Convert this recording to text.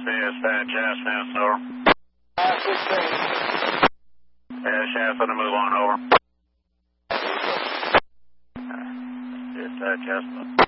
Dispatch, Jasmine, over. 516. Yeah, Shasta, to move on, over. Dispatch, Jasmine.